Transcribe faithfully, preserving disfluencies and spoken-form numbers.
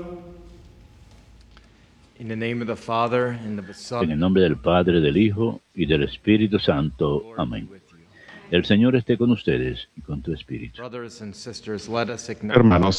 In the name of the Father, and of the Son, En el nombre del Padre, del Hijo y del Espíritu Santo. Lord be Amén. with you. El Señor esté con ustedes y con tu espíritu. Brothers and sisters, let us acknowledge Hermanos,